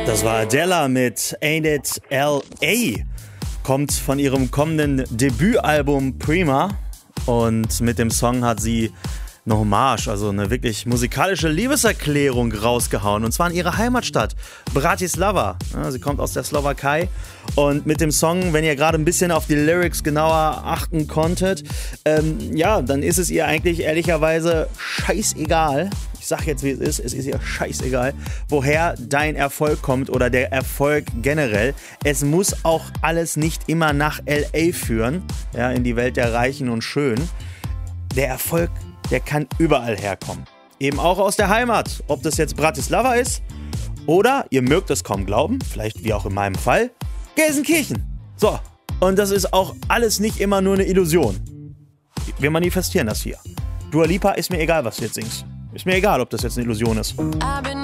Das war Adele mit Ain't It L.A. Kommt von ihrem kommenden Debütalbum Prima. Und mit dem Song hat sie eine Hommage, also eine wirklich musikalische Liebeserklärung rausgehauen. Und zwar in ihre Heimatstadt, Bratislava. Ja, sie kommt aus der Slowakei. Und mit dem Song, wenn ihr gerade ein bisschen auf die Lyrics genauer achten konntet, dann ist es ihr eigentlich ehrlicherweise scheißegal. Ich sag jetzt, wie es ist ihr scheißegal, woher dein Erfolg kommt oder der Erfolg generell. Es muss auch alles nicht immer nach L.A. führen, ja, in die Welt der Reichen und Schönen. Der Erfolg, der kann überall herkommen. Eben auch aus der Heimat. Ob das jetzt Bratislava ist oder, ihr mögt es kaum glauben, vielleicht wie auch in meinem Fall, Gelsenkirchen. So, und das ist auch alles nicht immer nur eine Illusion. Wir manifestieren das hier. Dua Lipa, ist mir egal, was du jetzt singst. Ist mir egal, ob das jetzt eine Illusion ist.